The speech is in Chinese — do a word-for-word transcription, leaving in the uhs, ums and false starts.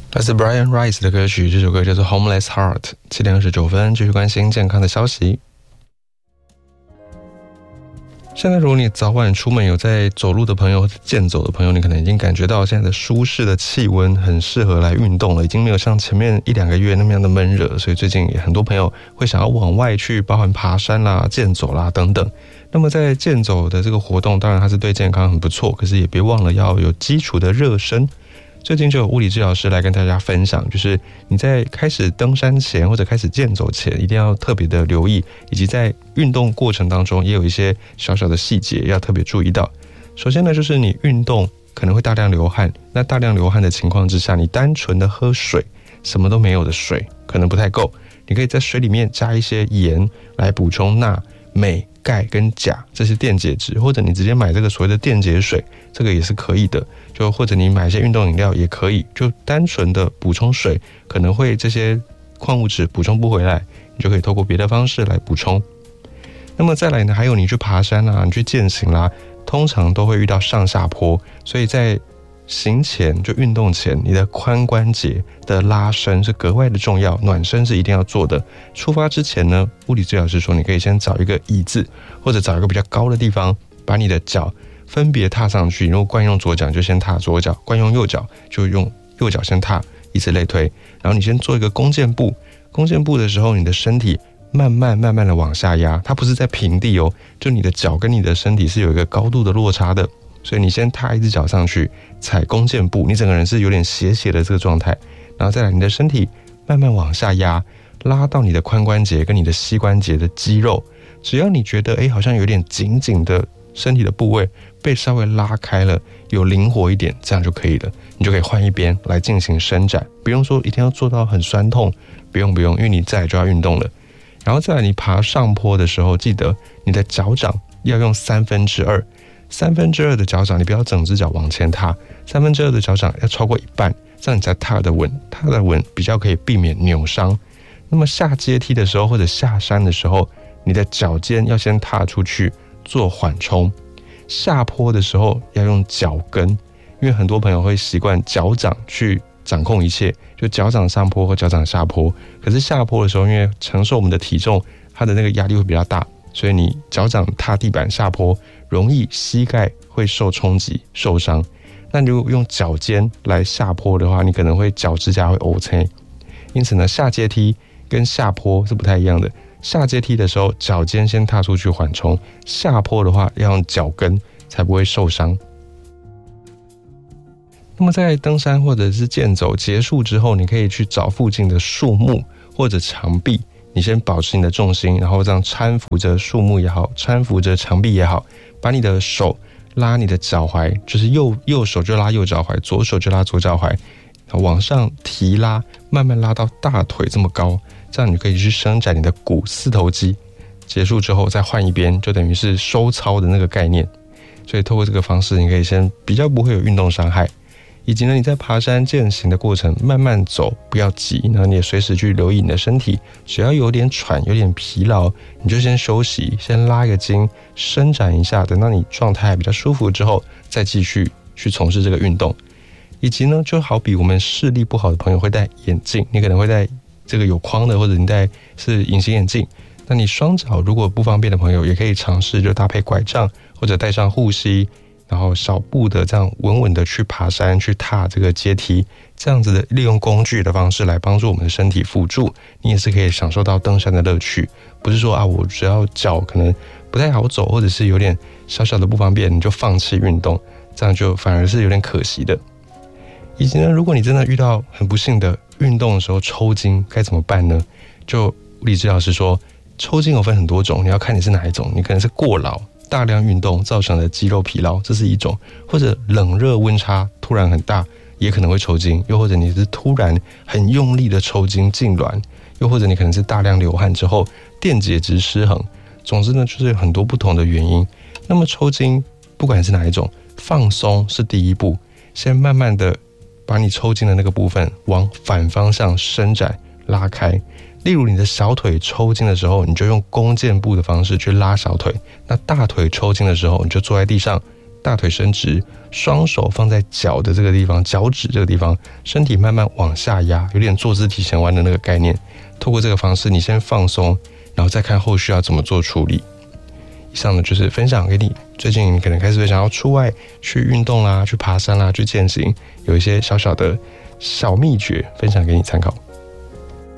来自 Brian Rice 的歌曲，这首歌叫做 Homeless Heart。 七点二十九分，继续关心健康的消息。现在如果你早晚出门有在走路的朋友或者健走的朋友，你可能已经感觉到现在的舒适的气温很适合来运动了，已经没有像前面一两个月那么样的闷热，所以最近也很多朋友会想要往外去，包含爬山啦、健走啦等等。那么在健走的这个活动，当然它是对健康很不错，可是也别忘了要有基础的热身。最近就有物理治疗师来跟大家分享，就是你在开始登山前或者开始健走前，一定要特别的留意，以及在运动过程当中也有一些小小的细节要特别注意到。首先呢，就是你运动可能会大量流汗，那大量流汗的情况之下，你单纯的喝水，什么都没有的水可能不太够，你可以在水里面加一些盐来补充钠、镁、钙跟钾这些电解质，或者你直接买这个所谓的电解水，这个也是可以的。就或者你买一些运动饮料也可以，就单纯的补充水，可能会这些矿物质补充不回来，你就可以透过别的方式来补充。那么再来呢，还有你去爬山啊，你去健行啦，通常都会遇到上下坡，所以在行前就运动前，你的髋关节的拉伸是格外的重要，暖身是一定要做的。出发之前呢，物理治疗师说你可以先找一个椅子，或者找一个比较高的地方，把你的脚分别踏上去。如果惯用左脚就先踏左脚，惯用右脚就用右脚先踏，以此类推。然后你先做一个弓箭步，弓箭步的时候，你的身体慢慢慢慢的往下压，它不是在平地哦，就你的脚跟你的身体是有一个高度的落差的。所以你先踏一只脚上去，踩弓箭步，你整个人是有点斜斜的这个状态，然后再来你的身体慢慢往下压，拉到你的髋关节跟你的膝关节的肌肉，只要你觉得哎好像有点紧紧的身体的部位被稍微拉开了，有灵活一点，这样就可以了，你就可以换一边来进行伸展，不用说一定要做到很酸痛，不用不用，因为你再来就要运动了。然后再来你爬上坡的时候，记得你的脚掌要用三分之二。三分之二的脚掌，你不要整只脚往前踏，三分之二的脚掌要超过一半，这样你才踏得稳，踏得稳比较可以避免扭伤。那么下阶梯的时候或者下山的时候，你的脚尖要先踏出去做缓冲，下坡的时候要用脚跟，因为很多朋友会习惯脚掌去掌控一切，就脚掌上坡或脚掌下坡，可是下坡的时候，因为承受我们的体重，它的那个压力会比较大，所以你脚掌踏地板下坡，容易膝盖会受冲击受伤。那如果用脚尖来下坡的话，你可能会脚趾甲会 O C。 因此呢，下阶梯跟下坡是不太一样的。下阶梯的时候，脚尖先踏出去缓冲；下坡的话，要用脚跟才不会受伤。那么在登山或者是健走结束之后，你可以去找附近的树木或者墙壁，你先保持你的重心，然后这样搀扶着树木也好，搀扶着墙壁也好，把你的手拉你的脚踝，就是右右手就拉右脚踝，左手就拉左脚踝，往上提拉，慢慢拉到大腿这么高，这样你可以去伸展你的股四头肌。结束之后再换一边，就等于是收操的那个概念。所以透过这个方式，你可以先比较不会有运动伤害。以及呢，你在爬山健行的过程慢慢走，不要急，然后你也随时去留意你的身体，只要有点喘有点疲劳，你就先休息，先拉一个筋伸展一下，等到你状态比较舒服之后再继续去从事这个运动。以及呢，就好比我们视力不好的朋友会戴眼镜，你可能会戴这个有框的，或者你戴是隐形眼镜，那你双脚如果不方便的朋友也可以尝试就搭配拐杖或者戴上护膝，然后少步的这样稳稳的去爬山，去踏这个阶梯，这样子的利用工具的方式来帮助我们的身体辅助，你也是可以享受到登山的乐趣。不是说啊，我只要脚可能不太好走，或者是有点小小的不方便，你就放弃运动，这样就反而是有点可惜的。以及呢，如果你真的遇到很不幸的运动的时候抽筋，该怎么办呢？就物理治疗师说，抽筋有分很多种，你要看你是哪一种，你可能是过劳大量运动造成的肌肉疲劳，这是一种；或者冷热温差突然很大，也可能会抽筋；又或者你是突然很用力的抽筋痉挛，又或者你可能是大量流汗之后电解质失衡。总之呢，就是有很多不同的原因。那么抽筋不管是哪一种，放松是第一步，先慢慢的把你抽筋的那个部分往反方向伸展拉开。例如你的小腿抽筋的时候，你就用弓箭步的方式去拉小腿，那大腿抽筋的时候，你就坐在地上大腿伸直，双手放在脚的这个地方，脚趾这个地方，身体慢慢往下压，有点坐姿体前弯的那个概念。透过这个方式，你先放松，然后再看后续要怎么做处理。以上呢就是分享给你，最近你可能开始会想要出外去运动啦，去爬山啦，去健行，有一些小小的小秘诀分享给你参考。